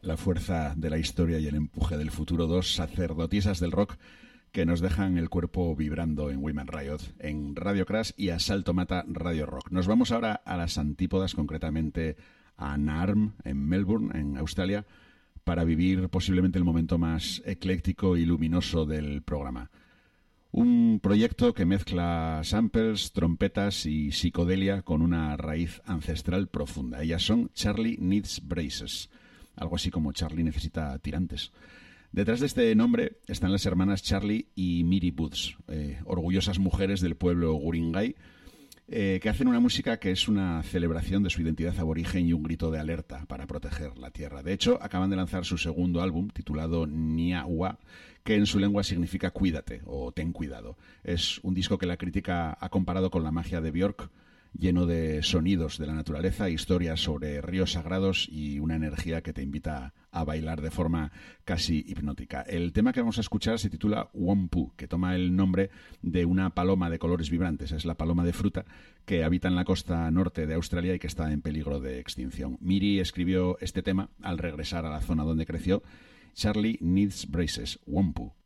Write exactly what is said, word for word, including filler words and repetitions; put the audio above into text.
la fuerza de la historia y el empuje del futuro, dos sacerdotisas del rock que nos dejan el cuerpo vibrando en Women Riot, en Radio Crash y Asalto Mata Radio Rock. Nos vamos ahora a las antípodas, concretamente a Naarm, en Melbourne, en Australia, para vivir posiblemente el momento más ecléctico y luminoso del programa. Un proyecto que mezcla samples, trompetas y psicodelia con una raíz ancestral profunda. Ellas son Charlie Needs Braces, algo así como Charlie necesita tirantes. Detrás de este nombre están las hermanas Charlie y Miri Booths, eh, orgullosas mujeres del pueblo Guringai, eh, que hacen una música que es una celebración de su identidad aborigen y un grito de alerta para proteger la tierra. De hecho, acaban de lanzar su segundo álbum, titulado Niawa, que en su lengua significa cuídate o ten cuidado. Es un disco que la crítica ha comparado con la magia de Björk, lleno de sonidos de la naturaleza, historias sobre ríos sagrados y una energía que te invita a bailar de forma casi hipnótica. El tema que vamos a escuchar se titula Wampu, que toma el nombre de una paloma de colores vibrantes. Es la paloma de fruta que habita en la costa norte de Australia y que está en peligro de extinción. Miri escribió este tema al regresar a la zona donde creció. Charlie Needs Braces, Wampu.